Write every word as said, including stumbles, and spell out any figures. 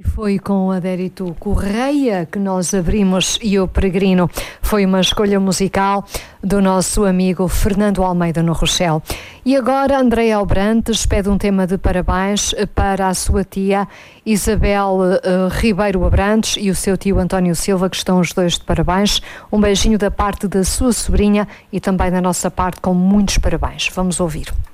Foi com Adérito Correia que nós abrimos E o Peregrino. Foi uma escolha musical do nosso amigo Fernando Almeida no Rochelle. E agora Andréa Abrantes pede um tema de parabéns para a sua tia Isabel uh, Ribeiro Abrantes e o seu tio António Silva, que estão os dois de parabéns. Um beijinho da parte da sua sobrinha e também da nossa parte com muitos parabéns. Vamos ouvir.